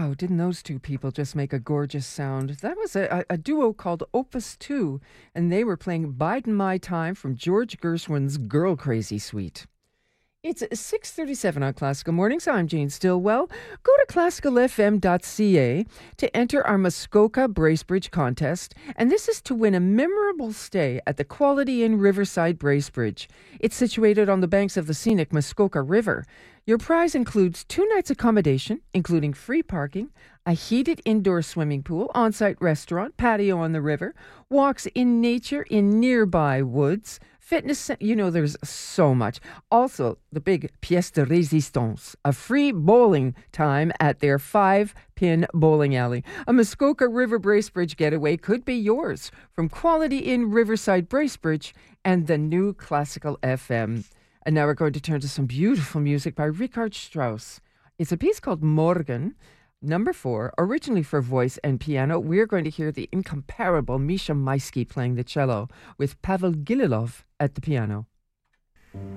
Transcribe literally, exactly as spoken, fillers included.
Wow, didn't those two people just make a gorgeous sound? That was a, a, a duo called Opus two, and they were playing Bidin' My Time from George Gershwin's Girl Crazy Suite. It's six thirty-seven on Classical Mornings. I'm Jane Stillwell. Go to classical f m dot c a to enter our Muskoka Bracebridge contest, and this is to win a memorable stay at the Quality Inn Riverside Bracebridge. It's situated on the banks of the scenic Muskoka River. Your prize includes two nights accommodation, including free parking, a heated indoor swimming pool, on-site restaurant, patio on the river, walks in nature in nearby woods, fitness center. You know, there's so much. Also, the big pièce de résistance, a free bowling time at their five-pin bowling alley. A Muskoka River Bracebridge getaway could be yours from Quality Inn Riverside Bracebridge and the new Classical F M. And now we're going to turn to some beautiful music by Richard Strauss. It's a piece called Morgen, number four, originally for voice and piano. We're going to hear the incomparable Misha Maisky playing the cello with Pavel Gililov at the piano.